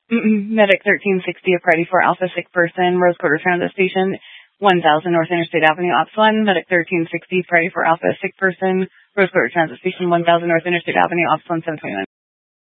Medic 1360, a Friday for Alpha, sick person, Rose Quarter Transit Station, 1000 North Interstate Avenue, Ops 1. Medic 1360, Friday for Alpha, sick person, Rose Quarter Transit Station, 1000 North Interstate Avenue, Ops 1, 729.